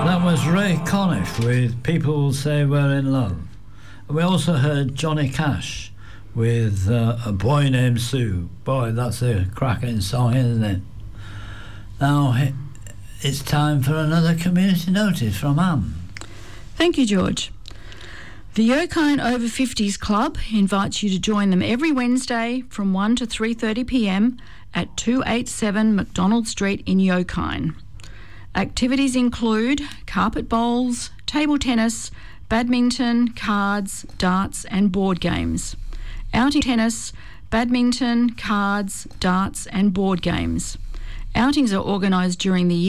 That was Ray Conniff with People Will Say We're in Love. And we also heard Johnny Cash with A Boy Named Sue. Boy, that's a cracking song, isn't it? Now, it's time for another community notice from Anne. Thank you, George. The Yokine Over 50s Club invites you to join them every Wednesday from 1 to 3:30pm at 287 McDonald Street in Yokine. Activities include carpet bowls, table tennis, badminton, cards, darts and board games. Outing tennis, badminton, cards, darts and board games. Outings are organised during the year